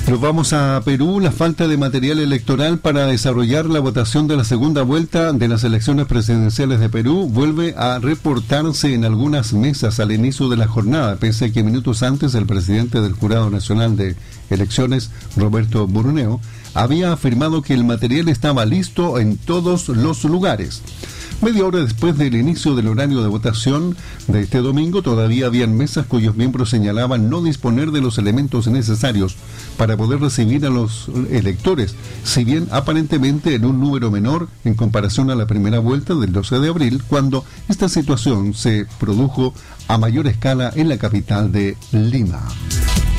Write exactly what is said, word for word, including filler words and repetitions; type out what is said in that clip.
Nos vamos a Perú. La falta de material electoral para desarrollar la votación de la segunda vuelta de las elecciones presidenciales de Perú vuelve a reportarse en algunas mesas al inicio de la jornada, pese a que minutos antes el presidente del Jurado Nacional de Elecciones, Roberto Burneo, había afirmado que el material estaba listo en todos los lugares. Media hora después del inicio del horario de votación de este domingo, todavía habían mesas cuyos miembros señalaban no disponer de los elementos necesarios para poder recibir a los electores, si bien aparentemente en un número menor en comparación a la primera vuelta del doce de abril, cuando esta situación se produjo a mayor escala en la capital de Lima.